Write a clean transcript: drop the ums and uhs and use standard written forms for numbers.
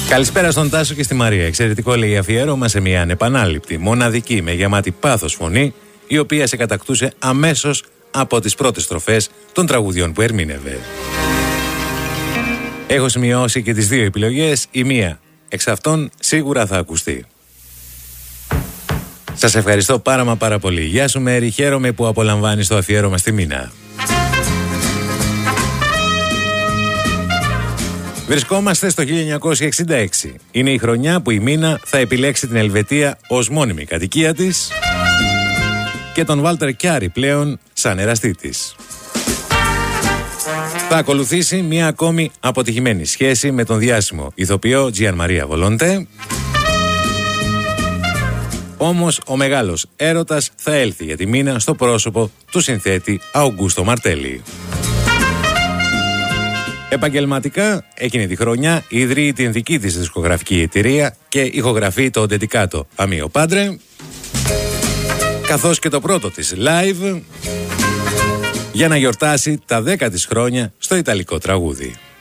Καλησπέρα στον Τάσο και στη Μαρία. Εξαιρετικό, λέει, αφιέρωμα σε μια ανεπανάληπτη, μοναδική, με γεμάτη πάθος φωνή, η οποία σε κατακτούσε αμέσως από τις πρώτες στροφές των τραγουδιών που ερμήνευε. Έχω σημειώσει και τις δύο επιλογές, η μία εξ αυτών σίγουρα θα ακουστεί. Σας ευχαριστώ πάρα πολύ. Γεια σου Μέρη, χαίρομαι που απολαμβάνεις το αφιέρωμα στη Μίνα. Βρισκόμαστε στο 1966. Είναι η χρονιά που η Μίνα θα επιλέξει την Ελβετία ως μόνιμη κατοικία της και τον Βάλτερ Κιάρη πλέον σαν εραστή της. Θα ακολουθήσει μια ακόμη αποτυχημένη σχέση με τον διάσημο ηθοποιό Gian Maria Volonté. Όμως ο μεγάλος έρωτας θα έλθει για τη Μίνα στο πρόσωπο του συνθέτη Αουγκούστο Μαρτέλη. Επαγγελματικά, εκείνη τη χρονιά ιδρύει την δική της δισκογραφική εταιρεία και ηχογραφεί το Dedicato a mio padre, καθώς και το πρώτο της live για να γιορτάσει τα 10 της χρόνια στο ιταλικό τραγούδι.